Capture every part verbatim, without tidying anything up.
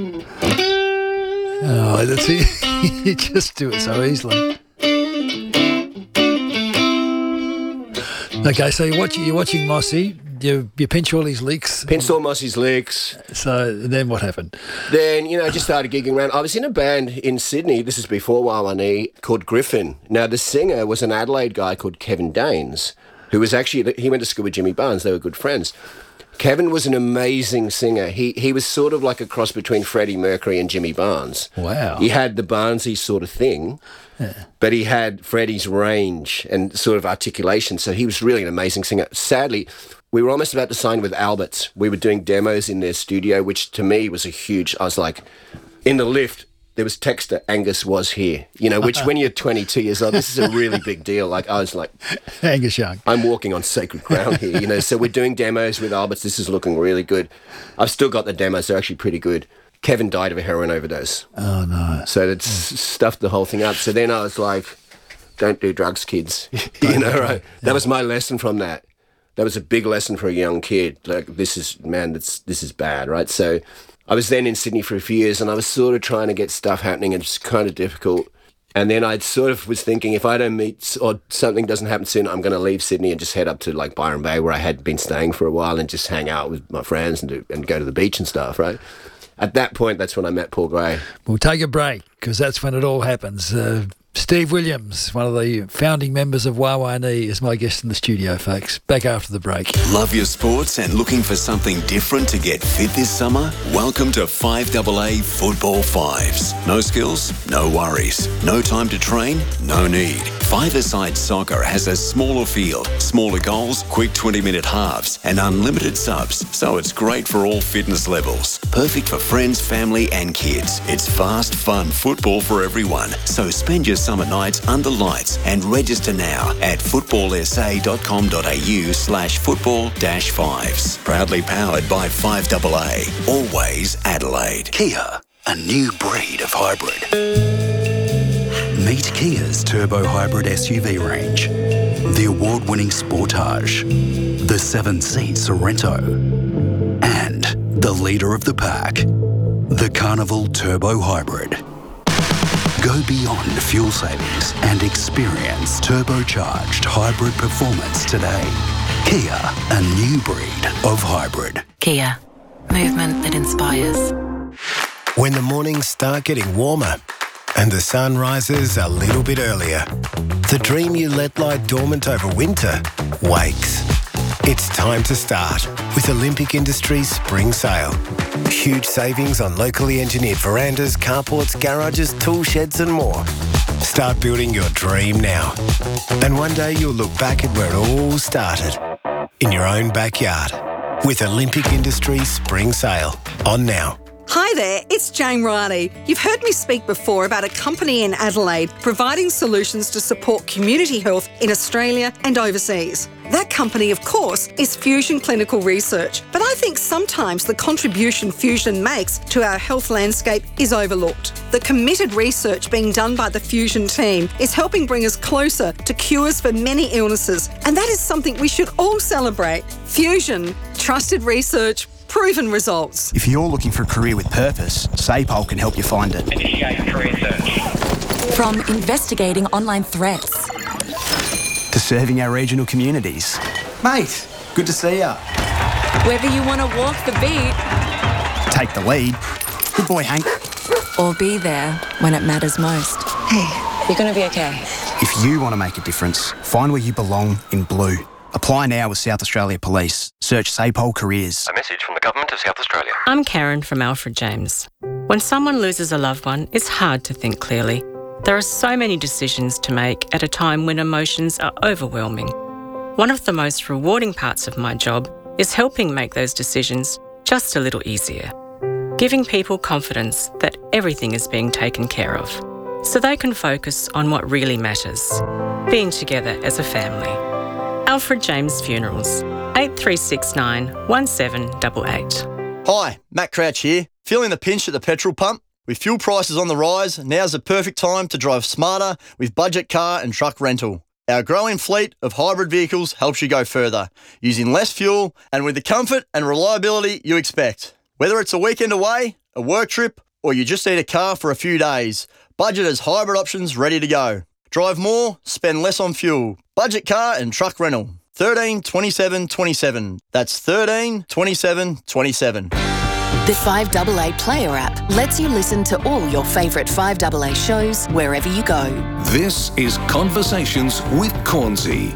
Oh, that's it. You just do it so easily. Okay, so you're watching, you're watching Mossy. You, you pinch all his licks. Pinched all Mossy's licks. So then what happened? Then, you know, just started gigging around. I was in a band in Sydney, this is before Wawani, called Griffin. Now, the singer was an Adelaide guy called Kevin Daines, who was actually, he went to school with Jimmy Barnes. They were good friends. Kevin was an amazing singer. He he was sort of like a cross between Freddie Mercury and Jimmy Barnes. Wow. He had the Barnesy sort of thing, yeah. But he had Freddie's range and sort of articulation, so he was really an amazing singer. Sadly, we were almost about to sign with Alberts. We were doing demos in their studio, which to me was a huge... I was like, in the lift, there was text that Angus was here, you know, which when you're twenty-two years old, this is a really big deal. Like, I was like... Angus Young. I'm walking on sacred ground here, you know, so we're doing demos with Alberts. This is looking really good. I've still got the demos. They're actually pretty good. Kevin died of a heroin overdose. Oh, no. So that's yeah. stuffed the whole thing up. So then I was like, don't do drugs, kids. you know, right? Yeah. That was my lesson from that. That was a big lesson for a young kid. Like, this is, man, that's, this is bad, right? So I was then in Sydney for a few years and I was sort of trying to get stuff happening and it's kind of difficult. And then I sort of was thinking, if I don't meet or something doesn't happen soon, I'm going to leave Sydney and just head up to like Byron Bay where I had been staying for a while and just hang out with my friends and do, and go to the beach and stuff, right? At that point, that's when I met Paul Gray. We'll take a break because that's when it all happens. Uh, Steve Williams, one of the founding members of Wawani, is my guest in the studio, folks. Back after the break. Love your sports and looking for something different to get fit this summer? Welcome to five A A Football Fives. No skills? No worries. No time to train? No need. Five-a-side soccer has a smaller field, smaller goals, quick twenty-minute halves, and unlimited subs, so it's great for all fitness levels. Perfect for friends, family, and kids. It's fast, fun football for everyone. So spend your summer nights under lights and register now at footballsa.com.au slash football dash fives. Proudly powered by five A A. Always Adelaide. Kia, a new breed of hybrid. Meet Kia's turbo hybrid S U V range. The award-winning Sportage, the seven-seat Sorento, and the leader of the pack, the Carnival Turbo Hybrid. Go beyond fuel savings and experience turbocharged hybrid performance today. Kia, a new breed of hybrid. Kia, movement that inspires. When the mornings start getting warmer and the sun rises a little bit earlier, the dream you let lie dormant over winter wakes. It's time to start with Olympic Industries Spring Sale. Huge savings on locally engineered verandas, carports, garages, tool sheds and more. Start building your dream now. And one day you'll look back at where it all started, in your own backyard, with Olympic Industries Spring Sale. On now. Hi there, it's Jane Riley. You've heard me speak before about a company in Adelaide providing solutions to support community health in Australia and overseas. That company, of course, is Fusion Clinical Research, but I think sometimes the contribution Fusion makes to our health landscape is overlooked. The committed research being done by the Fusion team is helping bring us closer to cures for many illnesses, and that is something we should all celebrate. Fusion, trusted research, proven results. If you're looking for a career with purpose, SAPOL can help you find it. Initiate career search. From investigating online threats to serving our regional communities. Mate, good to see ya. Whether you want to walk the beat, take the lead. Good boy, Hank. Or be there when it matters most. Hey, you're going to be okay. If you want to make a difference, find where you belong in blue. Apply now with South Australia Police. Search SAPOL Careers. A message from the Government of South Australia. I'm Karen from Alfred James. When someone loses a loved one, it's hard to think clearly. There are so many decisions to make at a time when emotions are overwhelming. One of the most rewarding parts of my job is helping make those decisions just a little easier. Giving people confidence that everything is being taken care of, so they can focus on what really matters, being together as a family. Alfred James Funerals, eight three six nine, one seven eight eight. Hi, Matt Crouch here. Feeling the pinch at the petrol pump? With fuel prices on the rise, now's the perfect time to drive smarter with budget car and truck rental. Our growing fleet of hybrid vehicles helps you go further, using less fuel and with the comfort and reliability you expect. Whether it's a weekend away, a work trip, or you just need a car for a few days, Budget has hybrid options ready to go. Drive more, spend less on fuel. Budget car and truck rental. thirteen twenty-seven twenty-seven. That's thirteen twenty-seven twenty-seven. The five A A Player app lets you listen to all your favourite five A A shows wherever you go. This is Conversations with Cornsey.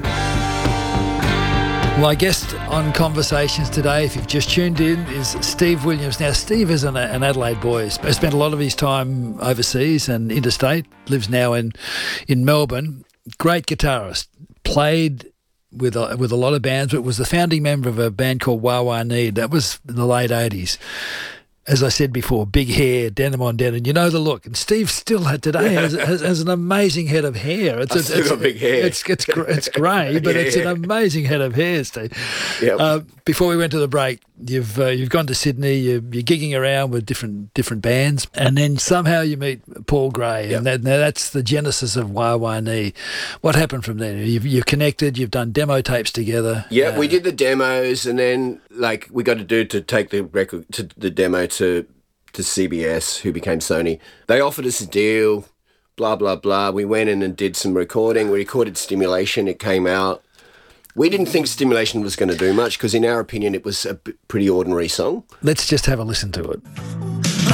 My guest on Conversations today, if you've just tuned in, is Steve Williams. Now, Steve is an, an Adelaide boy. He spent a lot of his time overseas and interstate, lives now in, in Melbourne. Great guitarist, played with a, with a lot of bands, but was the founding member of a band called Wah Wah Need. That was in the late eighties. As I said before, big hair, denim on denim. You know the look. And Steve still had today has, has, has an amazing head of hair. It's, I've it's, still it's, got big hair. It's it's it's grey, but yeah, it's yeah. an amazing head of hair, Steve. Yep. Uh, before we went to the break, you've uh, you've gone to Sydney. You're, you're gigging around with different different bands, and then somehow you meet Paul Gray, Yep. and that, now that's the genesis of Wah Wah Nee. What happened from there? You've you've connected. You've done demo tapes together. Yeah, Uh, we did the demos, and then like we got to do to take the record to the demo to to C B S, who became Sony. They offered us a deal, blah blah blah. We went in and did some recording. We recorded Stimulation. It came out. We didn't think Stimulation was going to do much because, in our opinion, it was a b- pretty ordinary song. Let's just have a listen to it.